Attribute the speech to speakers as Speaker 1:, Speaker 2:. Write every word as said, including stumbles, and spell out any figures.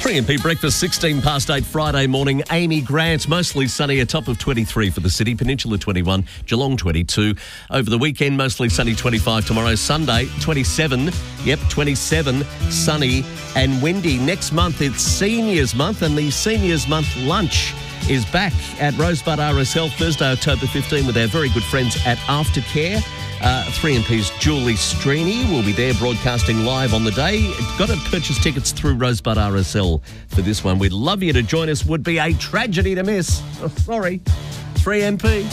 Speaker 1: three M P breakfast, sixteen past eight Friday morning. Amy Grant, mostly sunny, a top of twenty-three for the city. Peninsula twenty-one, Geelong twenty-two. Over the weekend, mostly sunny, twenty-five. Tomorrow, Sunday, twenty-seven. Yep, twenty-seven, sunny and windy. Next month, it's Seniors Month, and the Seniors Month lunch is back at Rosebud R S L Thursday, October fifteenth, with our very good friends at Aftercare. Uh, three M P's Julie Strini will be there broadcasting live on the day. Got to purchase tickets through Rosebud R S L for this one. We'd love you to join us. Would be a tragedy to miss. Oh, sorry. three M P.